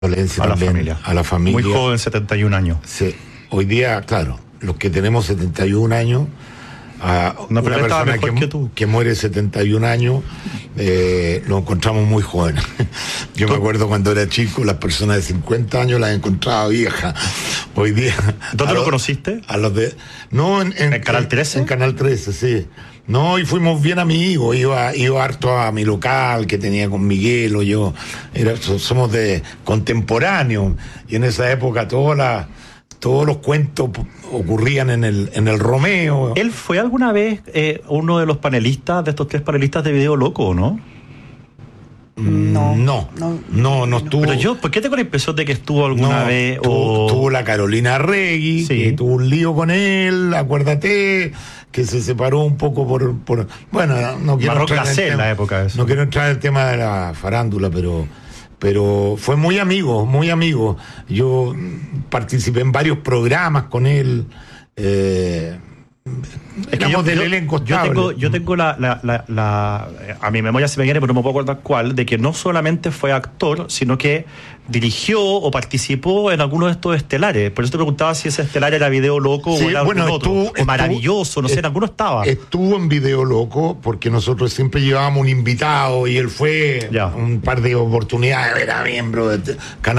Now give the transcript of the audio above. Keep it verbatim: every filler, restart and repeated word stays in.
violencia a la también, familia. a la familia. Muy joven, setenta y un años. Sí. Hoy día, claro, los que tenemos setenta y un años, a No, pero una él estaba persona mejor que, que tú. que muere setenta y un años, eh, lo encontramos muy joven. Yo ¿Tú? me acuerdo cuando era chico, las personas de cincuenta años las encontraba viejas. Hoy día... ¿Dónde a lo los- conociste? A los de... No, en, ¿En Canal trece? En Canal trece, sí. No, y fuimos bien amigos, iba, iba harto a mi local que tenía con Miguel o yo, era, so- somos de contemporáneos, y en esa época todas las, todos los cuentos p- ocurrían en el, en el Romeo. ¿Él fue alguna vez eh, uno de los panelistas, de estos tres panelistas de Video Loco, o no? No, no, no, no, no estuvo. Pero yo, ¿por qué tengo la impresión de que estuvo alguna no, vez? tuvo, o... tuvo la Carolina Regui, Sí. que tuvo un lío con él, acuérdate, que se separó un poco por... por bueno, no quiero Marroc entrar en el Gacé en tema- la época de eso. No quiero entrar en el tema de la farándula, pero... pero fue muy amigo, muy amigo. Yo mm, participé en varios programas con él. Eh, Es que éramos yo, del yo- elenco yo estable. tengo, yo tengo la, la, la, la- a mi memoria se me viene, pero no me puedo acordar cuál, de que no solamente fue actor, sino que dirigió o participó en algunos de estos estelares. Por eso te preguntaba si ese estelar era Video Loco Sí, o era bueno, algún otro. estuvo- o estuvo- Maravilloso, no sé, en est- alguno estaba. Estuvo en Video Loco porque nosotros siempre llevábamos un invitado y él fue Ya. un par de oportunidades, era miembro de Canal